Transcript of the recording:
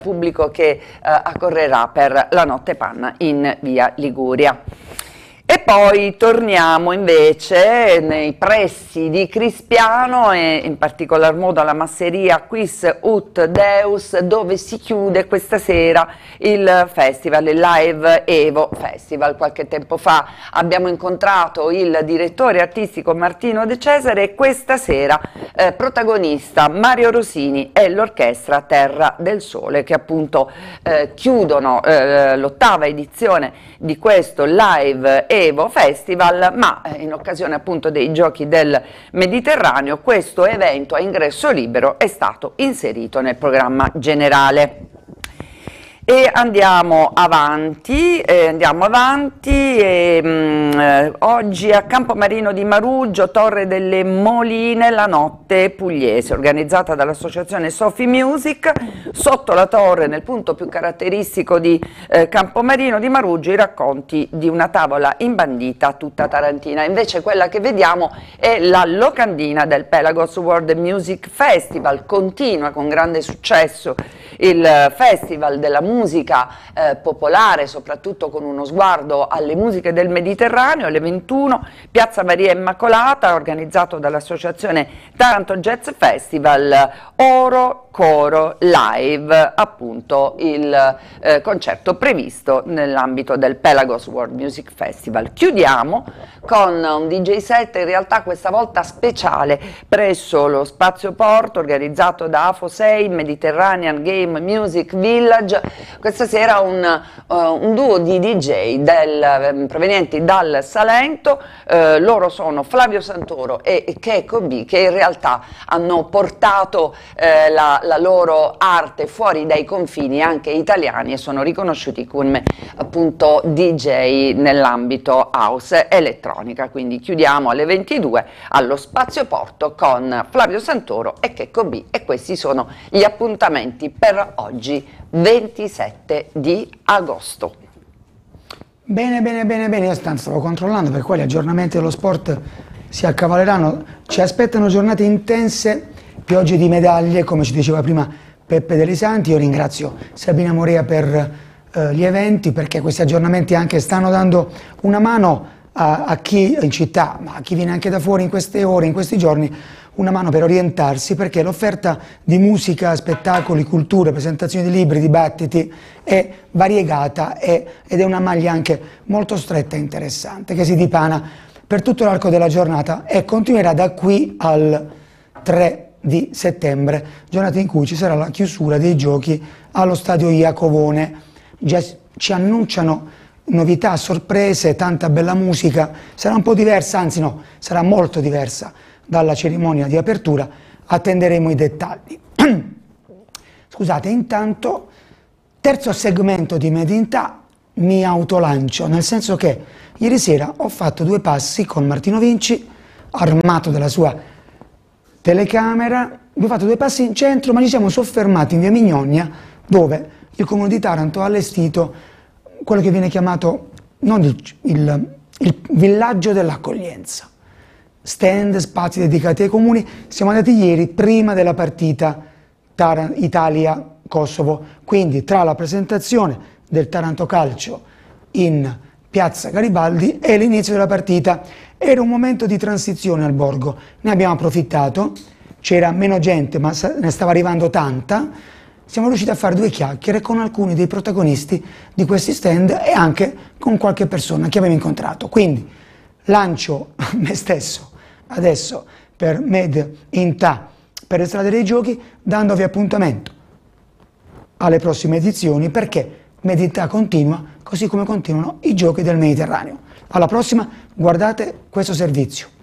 pubblico che accorrerà per la Notte Panna in via Liguria. E poi torniamo invece nei pressi di Crispiano e in particolar modo alla masseria Quis Ut Deus, dove si chiude questa sera il festival, il Live Evo Festival. Qualche tempo fa abbiamo incontrato il direttore artistico Martino De Cesare e questa sera protagonista Mario Rosini e l'orchestra Terra del Sole, che appunto chiudono l'8ª edizione di questo Live Evo Festival, ma in occasione appunto dei Giochi del Mediterraneo questo evento a ingresso libero è stato inserito nel programma generale. E andiamo avanti, oggi a Campomarino di Maruggio, Torre delle Moline, la notte pugliese, organizzata dall'associazione Sofi Music. Sotto la torre, nel punto più caratteristico di Campomarino di Maruggio, i racconti di una tavola imbandita tutta tarantina. Invece quella che vediamo è la locandina del Pelagos World Music Festival. Continua con grande successo il festival della musica popolare, soprattutto con uno sguardo alle musiche del Mediterraneo. Alle 21, Piazza Maria Immacolata, organizzato dall'associazione Taranto Jazz Festival, Oro Coro Live, appunto il concerto previsto nell'ambito del Pelagos World Music Festival. Chiudiamo con un DJ set, in realtà questa volta speciale, presso lo Spazio Porto, organizzato da AFO6 Mediterranean Game Music Village. Questa sera un duo di DJ provenienti dal Salento. Loro sono Flavio Santoro e Checco B, che in realtà hanno portato la loro arte fuori dai confini anche italiani e sono riconosciuti come appunto DJ nell'ambito house elettronica. Quindi chiudiamo alle 22 allo Spazio Porto con Flavio Santoro e Checco B, e questi sono gli appuntamenti per oggi 27 di agosto. Bene, io stavo controllando per quali aggiornamenti dello sport si accavalleranno. Ci aspettano giornate intense, piogge di medaglie, come ci diceva prima Peppe Delisanti. Io ringrazio Sabina Morea per gli eventi, perché questi aggiornamenti anche stanno dando una mano a chi in città, ma a chi viene anche da fuori in queste ore, in questi giorni, una mano per orientarsi, perché l'offerta di musica, spettacoli, culture, presentazioni di libri, dibattiti è variegata ed è una maglia anche molto stretta e interessante, che si dipana per tutto l'arco della giornata e continuerà da qui al 3 di settembre, giornata in cui ci sarà la chiusura dei giochi allo stadio Iacovone. Già ci annunciano novità, sorprese, tanta bella musica. Sarà un po' diversa, anzi no, sarà molto diversa dalla cerimonia di apertura. Attenderemo i dettagli. Scusate, intanto, terzo segmento di Made in Ta, mi autolancio, nel senso che ieri sera ho fatto 2 passi con Martino Vinci, armato della sua telecamera. Abbiamo fatto 2 passi in centro, ma ci siamo soffermati in via Mignonia, dove il Comune di Taranto ha allestito quello che viene chiamato non il villaggio dell'accoglienza. Stand, spazi dedicati ai comuni. Siamo andati ieri prima della partita Italia-Kosovo, quindi tra la presentazione del Taranto Calcio in Piazza Garibaldi e l'inizio della partita. Era un momento di transizione al borgo, ne abbiamo approfittato, c'era meno gente ma ne stava arrivando tanta. Siamo riusciti a fare 2 chiacchiere con alcuni dei protagonisti di questi stand e anche con qualche persona che abbiamo incontrato. Quindi lancio me stesso adesso per Made in Ta, per le strade dei giochi, dandovi appuntamento alle prossime edizioni, perché Made in Ta continua, così come continuano i giochi del Mediterraneo. Alla prossima, guardate questo servizio.